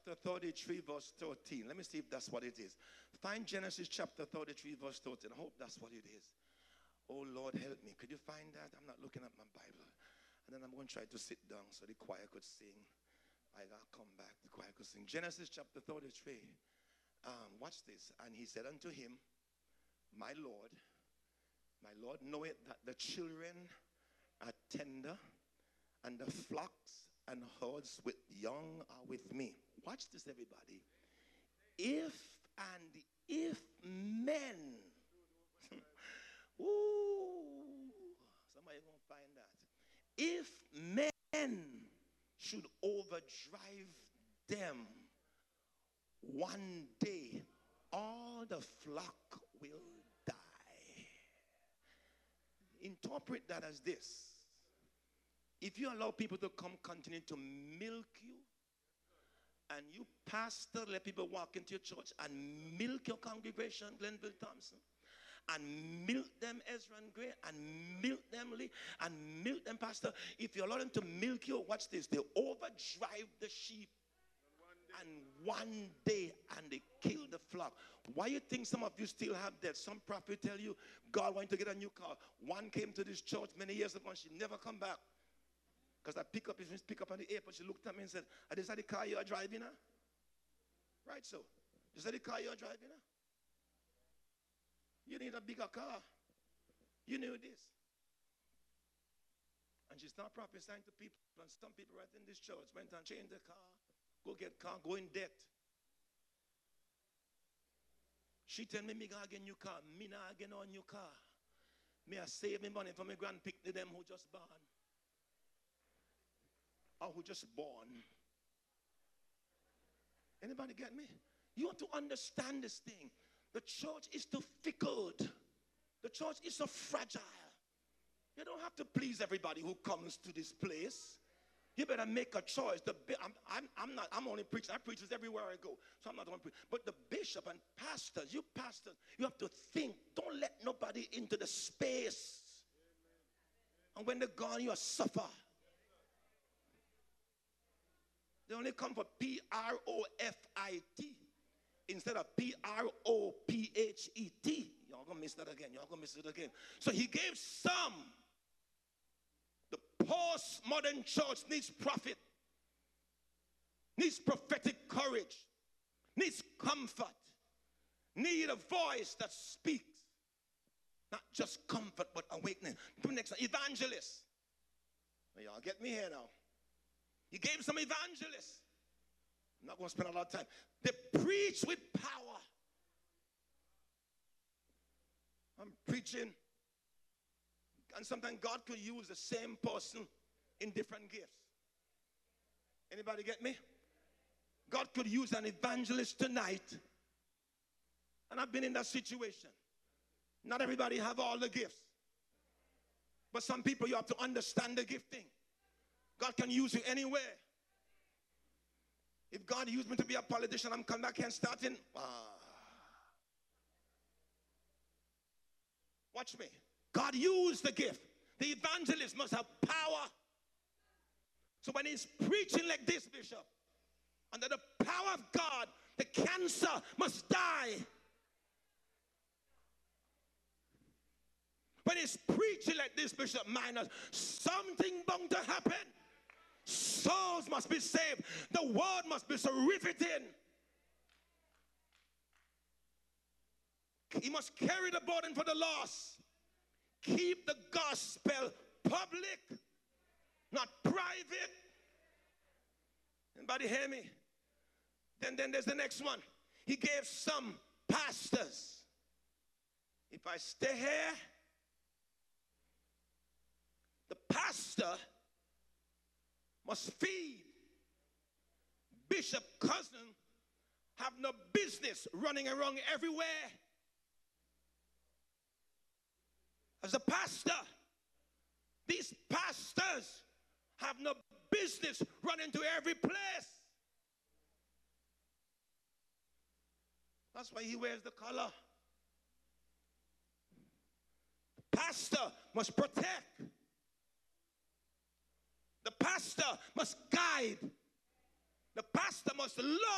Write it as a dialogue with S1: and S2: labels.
S1: chapter 33, verse 13. Let me see if that's what it is. Find Genesis chapter 33, verse 13. I hope that's what it is. Oh, Lord, help me. Could you find that? I'm not looking at my Bible. And then I'm going to try to sit down so the choir could sing. I'll come back. The choir could sing. Genesis chapter 33. Watch this. And he said unto him, my Lord knoweth that the children are tender, and the flocks and herds with young are with me. Watch this, everybody. If men, ooh, somebody gonna find that. If men should overdrive them, one day all the flock will die. Interpret that as this. If you allow people to continue to milk you, and you pastor, let people walk into your church and milk your congregation, Glenville Thompson, and milk them Ezra and Gray, and milk them Lee, and milk them Pastor. If you allow them to milk you, watch this, they overdrive the sheep. And one day, and they kill the flock. Why you think some of you still have that? Some prophet tell you, God wants to get a new car. One came to this church many years ago and she never come back. Because I pick up on the airport, she looked at me and said, is that the car you are driving? Huh? Right, so. Is that the car you are driving? Huh? You need a bigger car. You knew this. And she started prophesying to people. And some people right in this church went and changed the car. Go get car, go in debt. She tell me gonna get a new car. Me not get no new car. Me I save me money for my grandpick them who just born. Or who just born. Anybody get me? You have to understand this thing. The church is too fickle. The church is so fragile. You don't have to please everybody who comes to this place. You better make a choice. I'm only preaching. I preach this everywhere I go. So I'm not going to preach. But the bishop and pastors, you have to think. Don't let nobody into the space. And when they're gone, you suffer. They only come for Profit instead of Prophet. Y'all going to miss that again. Y'all going to miss it again. So he gave some. The postmodern church needs prophet, needs prophetic courage, needs comfort, need a voice that speaks. Not just comfort, but awakening. Next, evangelist. Y'all get me here now. He gave some evangelists. I'm not going to spend a lot of time. They preach with power. I'm preaching. And sometimes God could use the same person in different gifts. Anybody get me? God could use an evangelist tonight. And I've been in that situation. Not everybody have all the gifts. But some people, you have to understand the gifting. God can use you anywhere. If God used me to be a politician, I'm coming back here and starting. Watch me. God used the gift. The evangelist must have power. So when he's preaching like this, Bishop, under the power of God, the cancer must die. When he's preaching like this, Bishop Minor, something bound to happen. Souls must be saved. The word must be so riveting. He must carry the burden for the lost. Keep the gospel public, not private. Anybody hear me? Then there's the next one. He gave some pastors. If I stay here, the pastor must feed. Bishop Cousin have no business running around everywhere. As a pastor, these pastors have no business running to every place. That's why he wears the collar. The pastor must protect. The pastor must guide. The pastor must love.